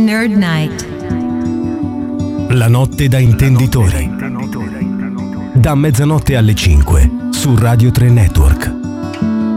Nerd Night. La notte da intenditori. Da mezzanotte alle 5 su Radio 3 Network.